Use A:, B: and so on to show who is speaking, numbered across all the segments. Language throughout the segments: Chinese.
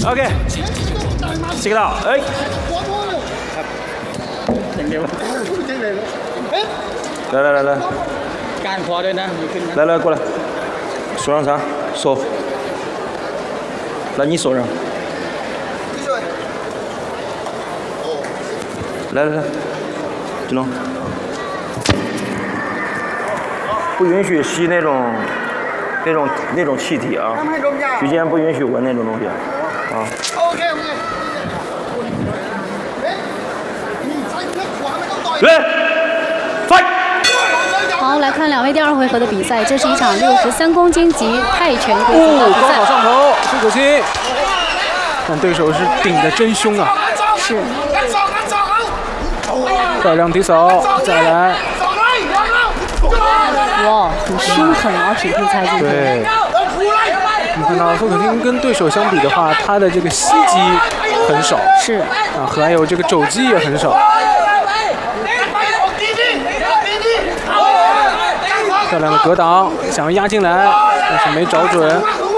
A: OK， 接個到，哎，來，
B: 干活的呢，
A: 來，過來，手上啥？手，來你手上，來，金龍，不允許吸那種氣體啊，局間不允許聞那種東西啊。OK。來 ，fight！
C: 好，来看2位第2回合的比赛，这是一场63公斤级泰拳规则的比赛。
D: 高跑上头，苏可欣，但对手是顶得真凶啊！
C: 是。
D: 漂亮提手，再来。
C: 哇，很凶狠啊，匹配菜今天。
D: 对。你看到苏可欣跟对手相比的话，他的这个膝击很少，
C: 是
D: 啊，还有这个肘击也很少。漂亮的格挡，想要压进来，但是没找准。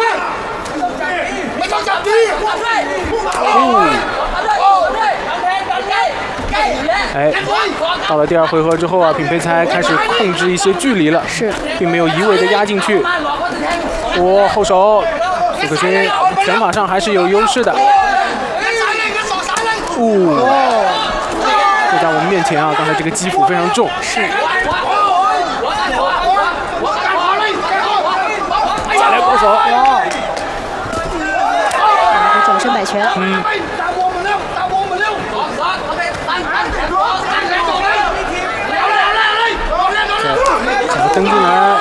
D: 哎，到了第2回合之后啊，品佩猜开始控制一些距离了，
C: 是，
D: 并没有一味的压进去。后手，苏可欣拳法上还是有优势的。就在我们面前啊，刚才这个击斧非常重。
C: 是。
D: 再来勾手。
C: 哇！转身摆拳。想要蹬进来。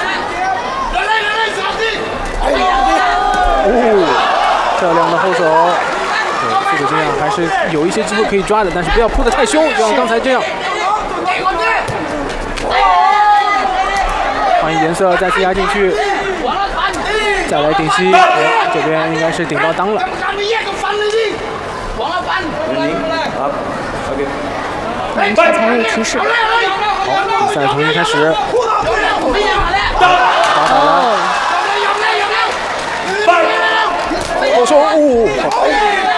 C: 漂亮的后手。对，苏可欣啊，还是有一些机会可以抓的，但是不要扑得太凶，就像刚才这样。换一颜色，再次压进去。再来顶膝，哎，这边应该是顶到裆了。 才有提示。
D: 好，比赛重新开始。打倒了。后手，好。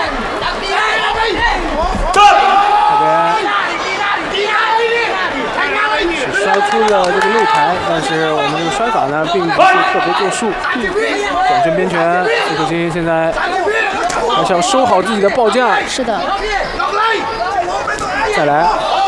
D: 摔出了这个露台，但是我们这个摔法呢，并不是特别作数。转身边拳，苏可欣现在还是要收好自己的报价。
C: 是的。
D: 再来。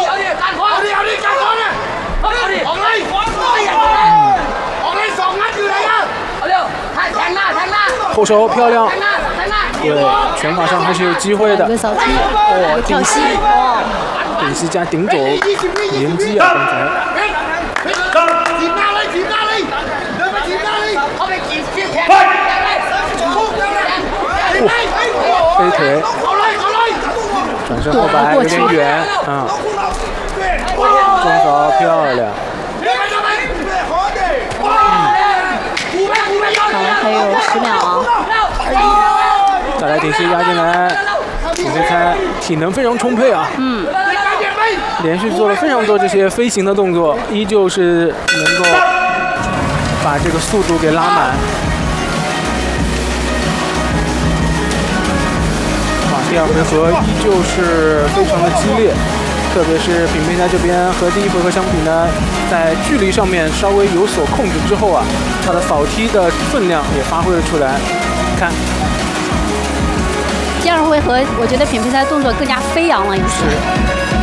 D: 后手漂亮。对，拳法上还是有机会的。
C: 一个扫踢，跳膝，哇！
D: 顶膝加顶肘连击啊！刚才。飞腿，转身后摆有点远啊！中手漂亮。
C: 还有10秒啊！
D: 再来顶膝压进来，品佩猜体能非常充沛啊！连续做了非常多这些飞行的动作，依旧是能够把这个速度给拉满。第2回合依旧是非常的激烈，特别是品佩猜这边和第1回合相比呢，在距离上面稍微有所控制之后啊，他的扫踢的分量也发挥了出来。看，
C: 第2回合，我觉得品佩猜动作更加飞扬了一些。